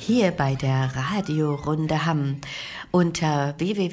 hier bei der Radiorunde Hamm. Unter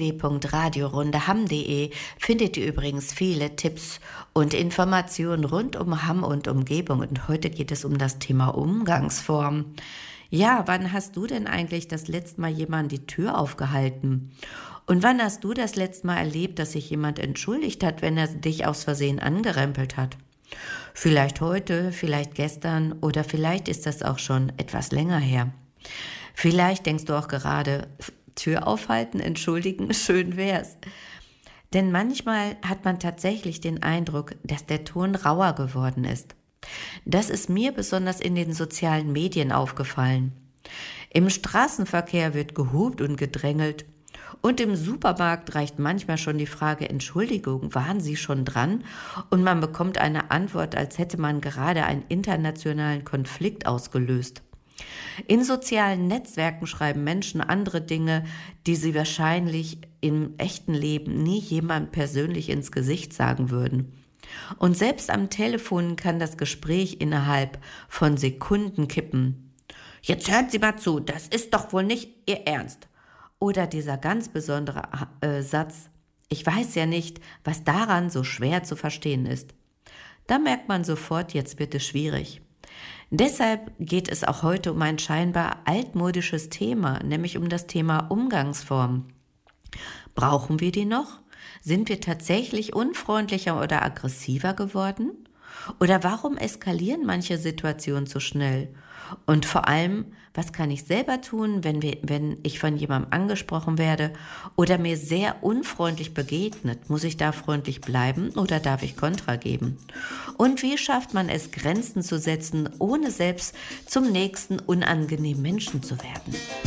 www.radiorundehamm.de findet ihr übrigens viele Tipps und Informationen rund um Hamm und Umgebung. Und heute geht es um das Thema Umgangsform. Ja, wann hast du denn eigentlich das letzte Mal jemand die Tür aufgehalten? Und wann hast du das letzte Mal erlebt, dass sich jemand entschuldigt hat, wenn er dich aus Versehen angerempelt hat? Vielleicht heute, vielleicht gestern oder vielleicht ist das auch schon etwas länger her. Vielleicht denkst du auch gerade, Tür aufhalten, entschuldigen, schön wär's. Denn manchmal hat man tatsächlich den Eindruck, dass der Ton rauer geworden ist. Das ist mir besonders in den sozialen Medien aufgefallen. Im Straßenverkehr wird gehupt und gedrängelt. Und im Supermarkt reicht manchmal schon die Frage, Entschuldigung, waren Sie schon dran? Und man bekommt eine Antwort, als hätte man gerade einen internationalen Konflikt ausgelöst. In sozialen Netzwerken schreiben Menschen andere Dinge, die sie wahrscheinlich im echten Leben nie jemand persönlich ins Gesicht sagen würden. Und selbst am Telefon kann das Gespräch innerhalb von Sekunden kippen. Jetzt hören Sie mal zu, das ist doch wohl nicht Ihr Ernst. Oder dieser ganz besondere Satz, ich weiß ja nicht, was daran so schwer zu verstehen ist. Da merkt man sofort, jetzt wird es schwierig. Deshalb geht es auch heute um ein scheinbar altmodisches Thema, nämlich um das Thema Umgangsform. Brauchen wir die noch? Sind wir tatsächlich unfreundlicher oder aggressiver geworden? Oder warum eskalieren manche Situationen so schnell? Und vor allem, was kann ich selber tun, wenn ich von jemandem angesprochen werde oder mir sehr unfreundlich begegnet? Muss ich da freundlich bleiben oder darf ich Kontra geben? Und wie schafft man es, Grenzen zu setzen, ohne selbst zum nächsten unangenehmen Menschen zu werden?